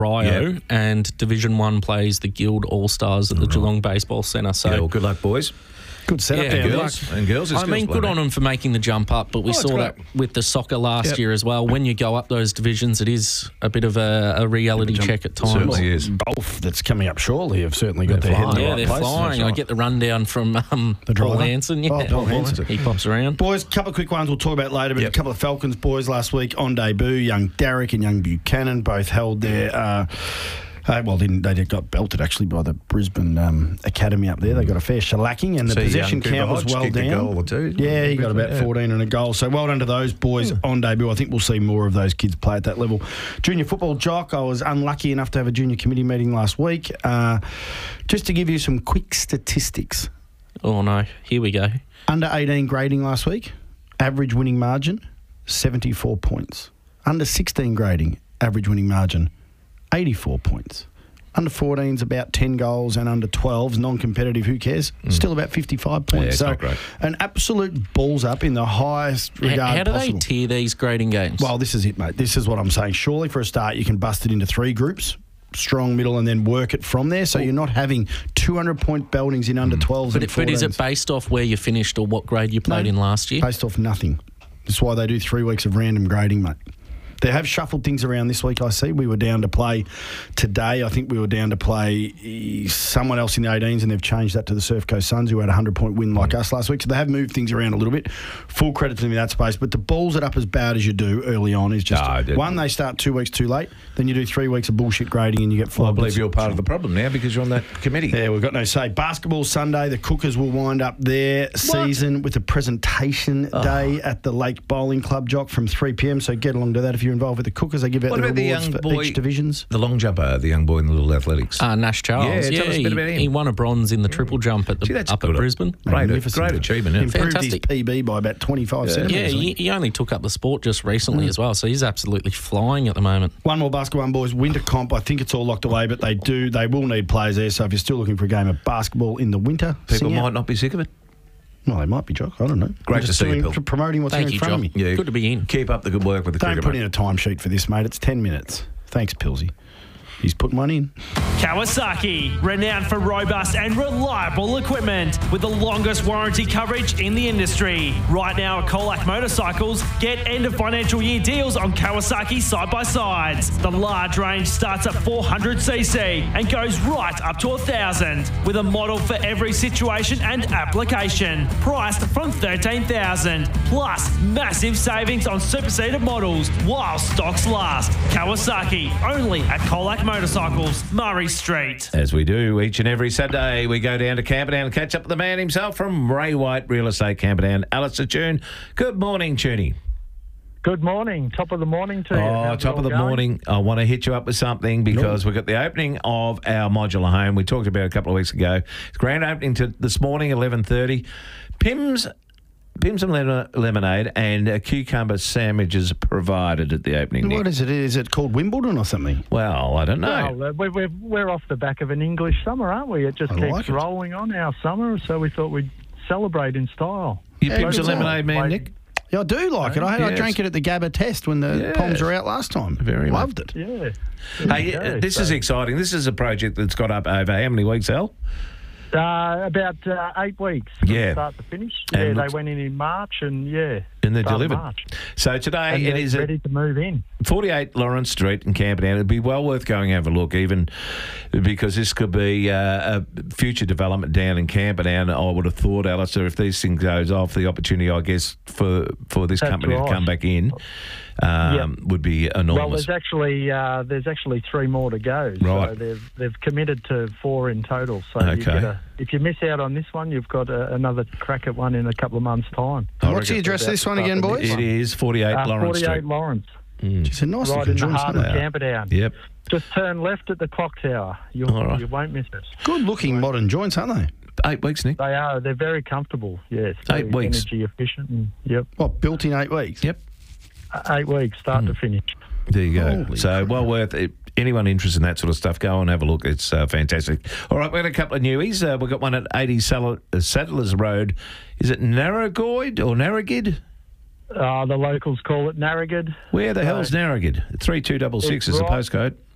Rio, and Division 1 plays the Guild All-Stars at the Geelong Baseball Centre. So, well, good luck, boys. Good setup there. And girls. I mean, good on them for making the jump up, but we saw that with the soccer last year as well. When you go up those divisions, it is a bit of a reality check at times. Certainly is. Golf that's coming up shortly have certainly got their head in the right they're place. flying. I get the rundown from the Paul driver. Hanson. Yeah. Paul Hanson. He pops around. Boys, a couple of quick ones we'll talk about later, but a couple of Falcons boys last week on debut. Young Darrick and young Buchanan both held their... they got belted actually by the Brisbane Academy up there. They got a fair shellacking, and the possession count was well down. Yeah, he got about 14 and a goal. So well done to those boys on debut. I think we'll see more of those kids play at that level. Junior football, Jock, I was unlucky enough to have a junior committee meeting last week. Just to give you some quick statistics. Oh no, here we go. Under 18 grading last week, average winning margin, 74 points. Under 16 grading, average winning margin, 84 points. Under 14's about 10 goals, and under 12's non-competitive, who cares? Still about 55 points. Yeah, so not great. An absolute balls up in the highest regard How do possible. they tier these grading games? Well, this is it, mate. This is what I'm saying. Surely for a start, you can bust it into 3 groups, strong, middle, and then work it from there. So you're not having 200-point beltings in under 12s and 14s. But is it based off where you finished or what grade you played in last year? Based off nothing. That's why they do 3 weeks of random grading, mate. They have shuffled things around this week, I see. We were down to play today. I think we were down to play someone else in the 18s, and they've changed that to the Surf Coast Suns, who had a 100-point win like us last week. So they have moved things around a little bit. Full credit to them in that space. But to balls it up as bad as you do early on is just, one, they start 2 weeks too late. Then you do 3 weeks of bullshit grading and you get 5. I believe you're part of the problem now because you're on that committee. Yeah, we've got no say. Basketball Sunday, the Cookers will wind up their season with a presentation day at the Lake Bowling Club, Jock, from 3 p.m. So get along to that if you're involved with the Cookers. They give out the rewards for each divisions. The long jumper, the young boy in the little athletics. Nash Charles. Yeah, tell us a bit about him. He won a bronze in the triple jump at up at Brisbane. Great achievement. Yeah. Improved Fantastic. his PB by about 25 centimetres. Yeah, he only took up the sport just recently as well, so he's absolutely flying at the moment. One more basketball, boys. Winter comp. I think it's all locked away, but they will need players there. So if you're still looking for a game of basketball in the winter, people might not be sick of it. Well, they might be, Jock. I don't know. Great to see you, Bill. Promoting what's here in front of me. Yeah, good to be in. Keep up the good work with the cricket. Don't put in a timesheet for this, mate. It's 10 minutes. Thanks, Pilsy. He's putting one in. Kawasaki, renowned for robust and reliable equipment with the longest warranty coverage in the industry. Right now at Colac Motorcycles, get end of financial year deals on Kawasaki side-by-sides. The large range starts at 400cc and goes right up to 1,000 with a model for every situation and application. Priced from $13,000 plus massive savings on superseded models while stocks last. Kawasaki, only at Colac Motorcycles, Murray Street. As we do each and every Saturday, we go down to Camperdown and catch up with the man himself from Ray White Real Estate Camperdown, Alistair Tune. Good morning, Tuney. Good morning. Top of the morning to you. Oh, top of the morning. I want to hit you up with something because we've got the opening of our modular home. We talked about it a couple of weeks ago. It's grand opening to this morning, 11:30. Pim's and lemonade and cucumber sandwiches provided at the opening. What is it? Is it called Wimbledon or something? Well, I don't know. Well, we're off the back of an English summer, aren't we? It just keeps rolling on, our summer, so we thought we'd celebrate in style. You Pim's and lemonade man, Nick? Yeah, I do like it. I drank it at the Gabba test when the Poms were out last time. Very Loved it. Yeah. Hey, this is exciting. This is a project that's got up over how many weeks, Al? About 8 weeks from start to finish. And they went in March and they delivered. March. So today and it is ready to move in. 48 Lawrence Street in Camperdown. It'd be well worth going and have a look, even because this could be a future development down in Camperdown. I would have thought, Alistair, if these things goes off, the opportunity, I guess, for this company to come back in would be enormous. Well, there's actually 3 more to go. Right. So they've committed to 4 in total. So if you miss out on this one, you've got another crack at one in a couple of months' time. What's the address of this one again, boys? It is 48 Lawrence Street. 48 Lawrence. It's a nice right in the heart of Camperdown. Yep. Just turn left at the clock tower. You won't miss it. Good-looking modern joints, aren't they? 8 weeks, Nick. They are. They're very comfortable, yes. 8 weeks. Energy efficient. And, What, built in 8 weeks? Yep. 8 weeks, start to finish. There you go. Holy so, well worth it. Anyone interested in that sort of stuff, go and have a look. It's fantastic. All right, we've got a couple of newies. We've got one at 80 Settlers Road. Is it Narrogid or Narrogid? The locals call it Narrogid. Where the hell's Narrogid? 3266 is the postcode.